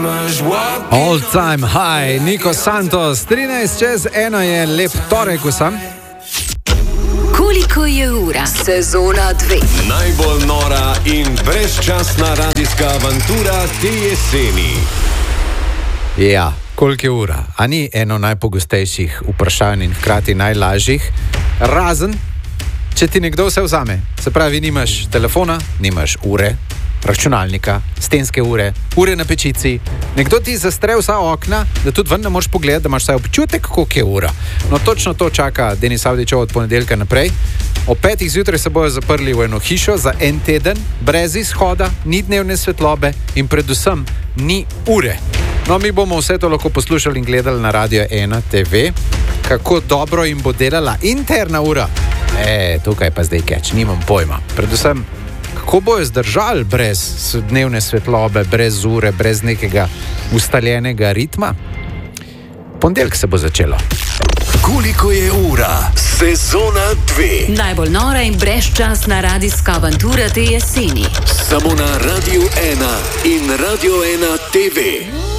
All time high, Niko Santos, 13:01 je lep torek vsem. Koliko je ura? Sezona 2. Najbolj nora in brezčasna radijska avantura te jeseni. Ja, koliko je ura? A ni eno najpogostejših vprašanj in hkrati najlažjih, razen, če ti nekdo vse vzame. Se pravi, nimaš telefona, nimaš ure, računalnika, stenske ure, ure na pečici. Nekdo ti zastre vsa okna, da tudi ven ne moreš pogledati, da imaš vsaj občutek, koliko je ura. No, točno to čaka Denis Avdićev od ponedeljka naprej. Ob 5. zjutraj se bojo zaprli v eno hišo za en teden, brez izhoda, ni dnevne svetlobe in predvsem ni ure. No, mi bomo vse to lahko poslušali in gledali na Radio 1 TV, kako dobro jim bo delala interna ura. Tukaj pa zdaj catch, nimam pojma. Predvsem, kako bojo zdržali brez dnevne svetlobe, brez ure, brez nekega ustaljenega ritma? Ponedeljek se bo začelo. Koliko je ura? Sezona 2. Najbolj nora in brezčasna radijska avantura te jeseni. Samo na Radio 1 in Radio 1 TV.